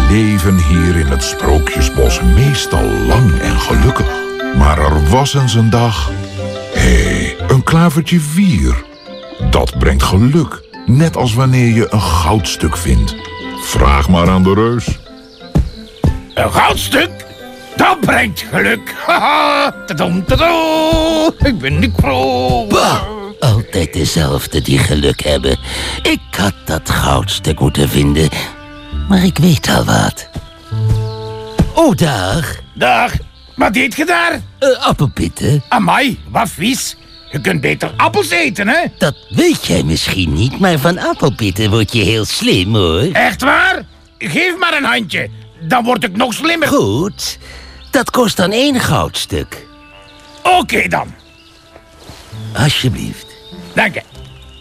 leven hier in het Sprookjesbos meestal lang en gelukkig. Maar er was eens een dag... Hé, een klavertje 4. Dat brengt geluk, net als wanneer je een goudstuk vindt. Vraag maar aan de reus. Een goudstuk? Dat brengt geluk. Haha, tadam, tadam. Ik ben niet vrolijk. Bah, altijd dezelfde die geluk hebben. Ik had dat goudstuk moeten vinden, maar ik weet al wat. Oh, dag. Dag, wat eet je daar? Appelpitten. Amai, wat vies. Je kunt beter appels eten, hè? Dat weet jij misschien niet, maar van appelpitten word je heel slim, hoor. Echt waar? Geef maar een handje. Dan word ik nog slimmer. Goed, dat kost dan 1 goudstuk. Oké dan. Alsjeblieft. Dank je.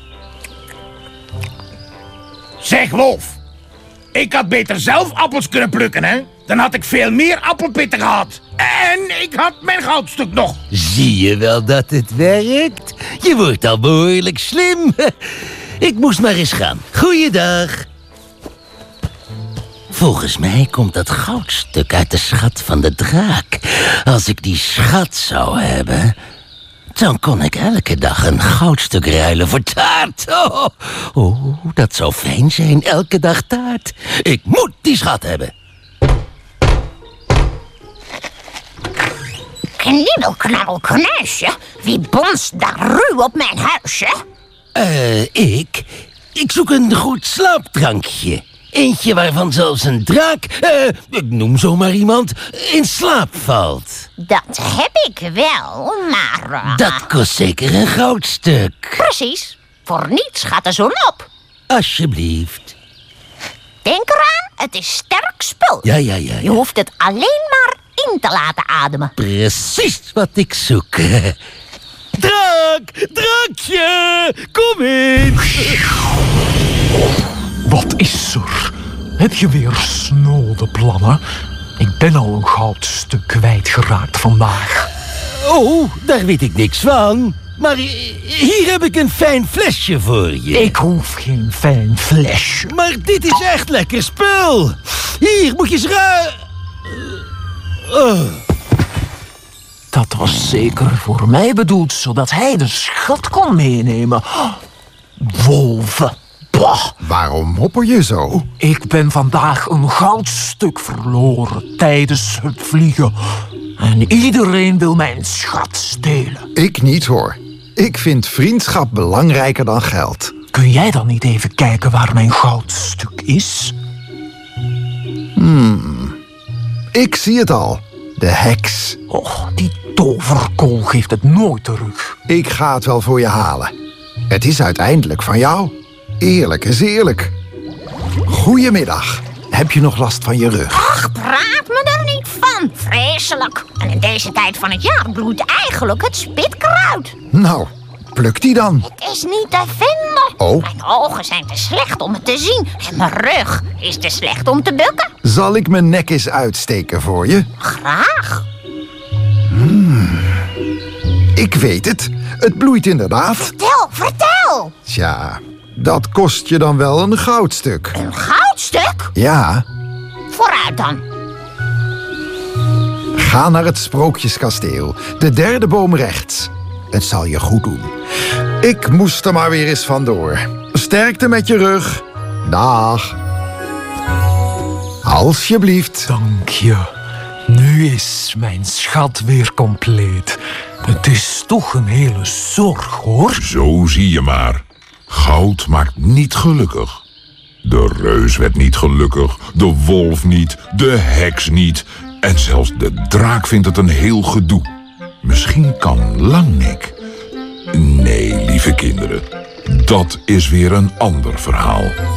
Zeg, Wolf. Ik had beter zelf appels kunnen plukken, hè? Dan had ik veel meer appelpitten gehad. En ik had mijn goudstuk nog. Zie je wel dat het werkt? Je wordt al behoorlijk slim. Ik moest maar eens gaan. Goeiedag. Volgens mij komt dat goudstuk uit de schat van de draak. Als ik die schat zou hebben, dan kon ik elke dag een goudstuk ruilen voor taart. Oh, dat zou fijn zijn, elke dag taart. Ik moet die schat hebben. Knibbel, knabbel, knuisje. Wie bonst daar ruw op mijn huisje? Ik zoek een goed slaapdrankje. Eentje waarvan zelfs een draak, ik noem zomaar iemand, in slaap valt. Dat heb ik wel, maar... Dat kost zeker een goudstuk. Precies. Voor niets gaat de zon op. Alsjeblieft. Denk eraan, het is sterk spul. Ja. Je hoeft het alleen maar in te laten ademen. Precies wat ik zoek. Draakje, kom in. Wat is er? Heb je weer snode plannen? Ik ben al een goudstuk kwijtgeraakt vandaag. Oh, daar weet ik niks van. Maar hier heb ik een fijn flesje voor je. Ik hoef geen fijn flesje. Maar dit is echt lekker spul. Hier, moet je eens Dat was zeker voor mij bedoeld, zodat hij de schat kon meenemen. Wolven. Bah. Waarom mopper je zo? Ik ben vandaag een goudstuk verloren tijdens het vliegen. En iedereen wil mijn schat stelen. Ik niet, hoor. Ik vind vriendschap belangrijker dan geld. Kun jij dan niet even kijken waar mijn goudstuk is? Ik zie het al. De heks. Och, die toverkool geeft het nooit terug. Ik ga het wel voor je halen. Het is uiteindelijk van jou. Eerlijk is eerlijk. Goedemiddag. Heb je nog last van je rug? Ach, praat me er niet van. Vreselijk. En in deze tijd van het jaar bloeit eigenlijk het spitkruid. Nou, pluk die dan. Het is niet te vinden. Oh. Mijn ogen zijn te slecht om het te zien. En mijn rug is te slecht om te bukken. Zal ik mijn nek eens uitsteken voor je? Graag. Ik weet het. Het bloeit inderdaad. Vertel. Tja, dat kost je dan wel een goudstuk. Een goudstuk? Ja, Vooruit dan. ga naar het Sprookjeskasteel. De 3e boom rechts. Het zal je goed doen. Ik moest er maar weer eens vandoor. Sterkte met je rug. Dag. Alsjeblieft. Dank je. Nu is mijn schat weer compleet. Het is toch een hele zorg, hoor. Zo zie je maar. Goud maakt niet gelukkig. De reus werd niet gelukkig, de wolf niet, de heks niet. En zelfs de draak vindt het een heel gedoe. Misschien kan Langnek... Nee, lieve kinderen, dat is weer een ander verhaal.